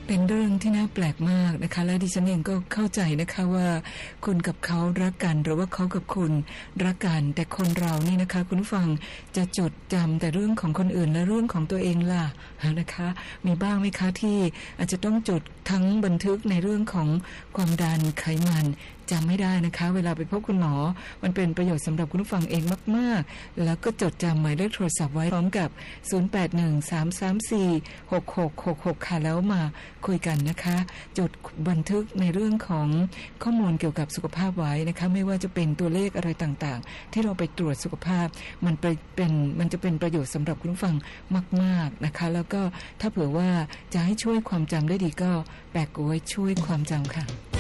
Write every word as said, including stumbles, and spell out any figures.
เป็นเรื่องที่น่าแปลกมากนะคะและดิฉันเองก็เข้าใจนะคะว่าคุณกับเขารักกันหรือว่าเขากับคุณรักกันแต่คนเรานี่นะคะคุณผู้ฟังจะจดจำแต่เรื่องของคนอื่นและเรื่องของตัวเองล่ะนะคะมีบ้างไหมคะที่อาจจะต้องจดทั้งบันทึกในเรื่องของความดันไขมันจำไม่ได้นะคะเวลาไปพบคุณหมอมันเป็นประโยชน์สำหรับคุณผู้ฟังเองมากๆแล้วก็จดจำหมายเลขโทรศัพท์ไว้พร้อมกับศูนย์ แปด หนึ่ง สาม สาม สี่ หก หก หก หกค่ะแล้วมาคุยกันนะคะจดบันทึกในเรื่องของข้อมูลเกี่ยวกับสุขภาพไว้นะคะไม่ว่าจะเป็นตัวเลขอะไรต่างๆที่เราไปตรวจสุขภาพมันเป็นมันจะเป็นประโยชน์สำหรับคุณผู้ฟังมากๆนะคะแล้วก็ถ้าเผื่อว่าจะให้ช่วยความจำได้ดีก็แปะกล้วยช่วยความจำค่ะ